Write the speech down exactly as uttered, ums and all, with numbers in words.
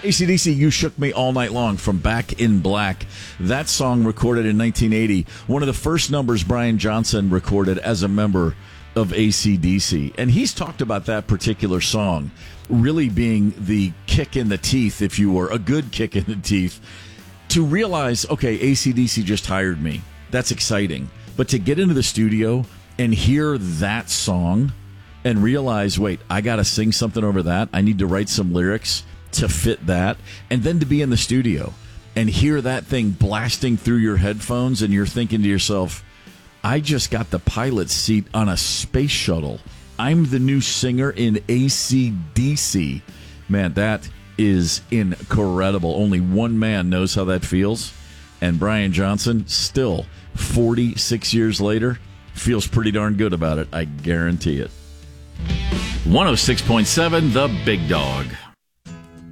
A C D C, You Shook Me All Night Long from Back in Black. That song recorded in nineteen eighty, one of the first numbers Brian Johnson recorded as a member of A C D C. And he's talked about that particular song really being the kick in the teeth, if you were, a good kick in the teeth, to realize, okay, A C D C just hired me. That's exciting. But to get into the studio and hear that song and realize, wait, I got to sing something over that. I need to write some lyrics to fit that, and then to be in the studio and hear that thing blasting through your headphones, and you're thinking to yourself, I just got the pilot's seat on a space shuttle. I'm the new singer in A C D C. Man, that is incredible. Only one man knows how that feels, and Brian Johnson, still forty-six years later, feels pretty darn good about it. I guarantee it. one oh six point seven The Big Dog.